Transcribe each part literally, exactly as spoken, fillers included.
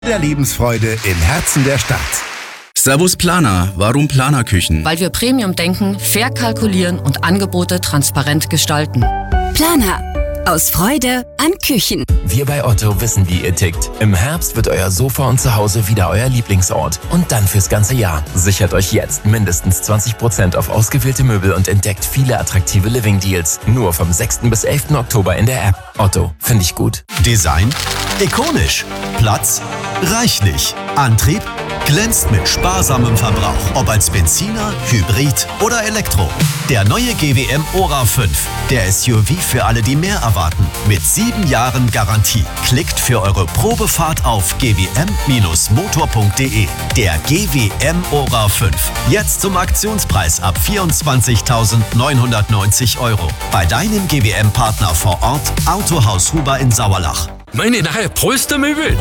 Der Lebensfreude im Herzen der Stadt. Servus Planer, warum Planerküchen? Weil wir Premium denken, fair kalkulieren und Angebote transparent gestalten. Planer. Aus Freude an Küchen. Wir bei Otto wissen, wie ihr tickt. Im Herbst wird euer Sofa und Zuhause wieder euer Lieblingsort. Und dann fürs ganze Jahr. Sichert euch jetzt mindestens zwanzig Prozent auf ausgewählte Möbel und entdeckt viele attraktive Living-Deals. Nur vom sechsten bis elften Oktober in der App. Otto, finde ich gut. Design? Ikonisch. Platz? Reichlich. Antrieb? Glänzt mit sparsamem Verbrauch. Ob als Benziner, Hybrid oder Elektro. Der neue G W M Ora fünf. Der S U V für alle, die mehr erwarten. Mit sieben Jahren Garantie. Klickt für eure Probefahrt auf g w m Bindestrich motor punkt d e. Der G W M Ora fünf. Jetzt zum Aktionspreis ab vierundzwanzigtausendneunhundertneunzig Euro. Bei deinem G W M-Partner vor Ort, Autohaus Huber in Sauerlach. Meine neue Polstermöbel.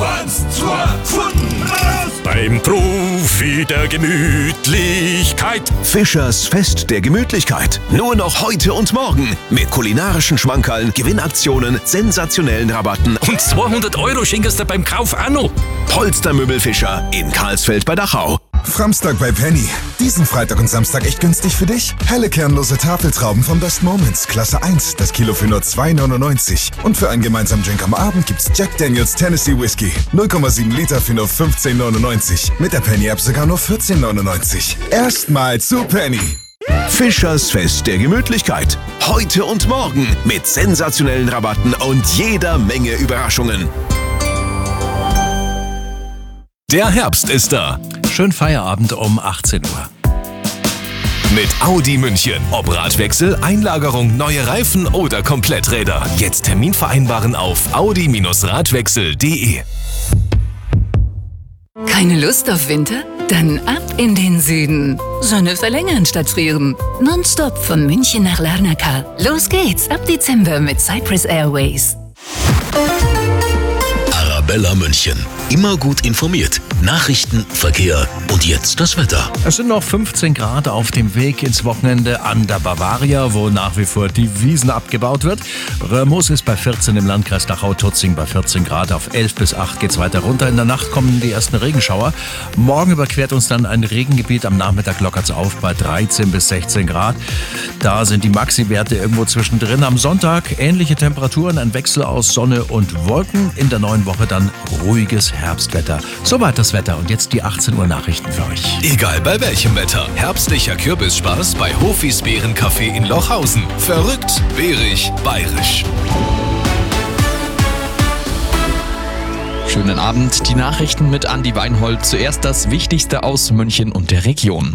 Beim Profi der Gemütlichkeit. Fischers Fest der Gemütlichkeit. Nur noch heute und morgen. Mit kulinarischen Schmankerln, Gewinnaktionen, sensationellen Rabatten. Und zweihundert Euro schenkst du beim Kauf auch noch. Polstermöbel Fischer in Karlsfeld bei Dachau. Framstag bei Penny. Diesen Freitag und Samstag echt günstig für dich? Helle kernlose Tafeltrauben von Best Moments, Klasse eins, das Kilo für nur zwei neunundneunzig. Und für einen gemeinsamen Drink am Abend gibt's Jack Daniels Tennessee Whiskey. null Komma sieben Liter für nur fünfzehn neunundneunzig. Mit der Penny-App sogar nur vierzehn neunundneunzig. Erstmal zu Penny. Fischers Fest der Gemütlichkeit. Heute und morgen mit sensationellen Rabatten und jeder Menge Überraschungen. Der Herbst ist da. Schönen Feierabend um achtzehn Uhr. Mit Audi München. Ob Radwechsel, Einlagerung, neue Reifen oder Kompletträder. Jetzt Termin vereinbaren auf audi Radwechsel punkt de. Keine Lust auf Winter? Dann ab in den Süden. Sonne verlängern statt frieren. Nonstop von München nach Larnaca. Los geht's ab Dezember mit Cyprus Airways. Arabella München. Immer gut informiert. Nachrichten, Verkehr und jetzt das Wetter. Es sind noch fünfzehn Grad auf dem Weg ins Wochenende an der Bavaria, wo nach wie vor die Wiesen abgebaut wird. Röhrmoos ist bei vierzehn im Landkreis Dachau-Tutzing bei vierzehn Grad. Auf elf bis acht geht's weiter runter. In der Nacht kommen die ersten Regenschauer. Morgen überquert uns dann ein Regengebiet. Am Nachmittag lockert's auf bei dreizehn bis sechzehn Grad. Da sind die Maxi-Werte irgendwo zwischendrin. Am Sonntag ähnliche Temperaturen, ein Wechsel aus Sonne und Wolken. In der neuen Woche dann ruhiges Herbstwetter. Soweit das Wetter und jetzt die achtzehn Uhr Nachrichten für euch. Egal bei welchem Wetter. Herbstlicher Kürbisspaß bei Hofis Beerencafé in Lochhausen. Verrückt, beerig, bayerisch. Schönen Abend, die Nachrichten mit Andi Weinhold. Zuerst das Wichtigste aus München und der Region.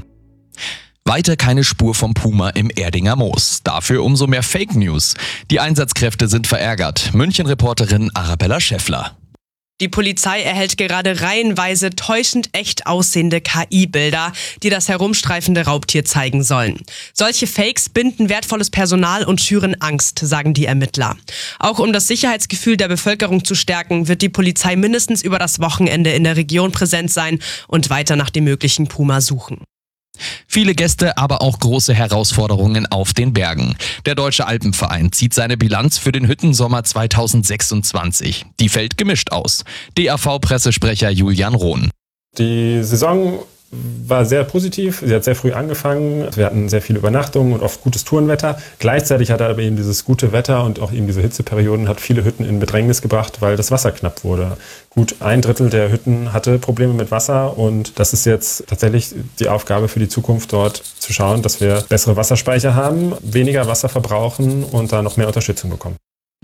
Weiter keine Spur vom Puma im Erdinger Moos. Dafür umso mehr Fake News. Die Einsatzkräfte sind verärgert. München-Reporterin Arabella Schäffler. Die Polizei erhält gerade reihenweise täuschend echt aussehende K I-Bilder, die das herumstreifende Raubtier zeigen sollen. Solche Fakes binden wertvolles Personal und schüren Angst, sagen die Ermittler. Auch um das Sicherheitsgefühl der Bevölkerung zu stärken, wird die Polizei mindestens über das Wochenende in der Region präsent sein und weiter nach dem möglichen Puma suchen. Viele Gäste, aber auch große Herausforderungen auf den Bergen. Der Deutsche Alpenverein zieht seine Bilanz für den Hüttensommer zweitausendsechsundzwanzig. Die fällt gemischt aus. D A V-Pressesprecher Julian Rohn. Die Saison war sehr positiv. Sie hat sehr früh angefangen. Wir hatten sehr viele Übernachtungen und oft gutes Tourenwetter. Gleichzeitig hat aber eben dieses gute Wetter und auch eben diese Hitzeperioden hat viele Hütten in Bedrängnis gebracht, weil das Wasser knapp wurde. Gut ein Drittel der Hütten hatte Probleme mit Wasser und das ist jetzt tatsächlich die Aufgabe für die Zukunft, dort zu schauen, dass wir bessere Wasserspeicher haben, weniger Wasser verbrauchen und da noch mehr Unterstützung bekommen.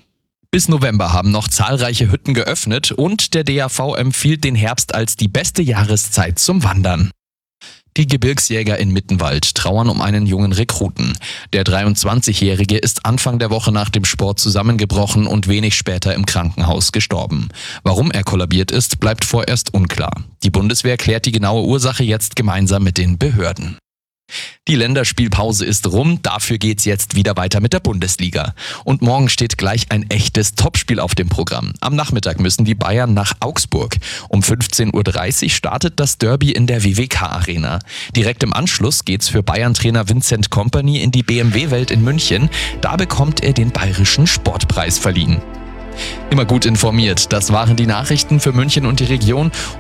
Bis November haben noch zahlreiche Hütten geöffnet und der D A V empfiehlt den Herbst als die beste Jahreszeit zum Wandern. Die Gebirgsjäger in Mittenwald trauern um einen jungen Rekruten. Der dreiundzwanzigjährige ist Anfang der Woche nach dem Sport zusammengebrochen und wenig später im Krankenhaus gestorben. Warum er kollabiert ist, bleibt vorerst unklar. Die Bundeswehr klärt die genaue Ursache jetzt gemeinsam mit den Behörden. Die Länderspielpause ist rum, dafür geht's jetzt wieder weiter mit der Bundesliga. Und morgen steht gleich ein echtes Topspiel auf dem Programm. Am Nachmittag müssen die Bayern nach Augsburg. Um fünfzehn Uhr dreißig startet das Derby in der W W K-Arena. Direkt im Anschluss geht's für Bayern-Trainer Vincent Kompany in die B M W-Welt in München. Da bekommt er den Bayerischen Sportpreis verliehen. Immer gut informiert. Das waren die Nachrichten für München und die Region.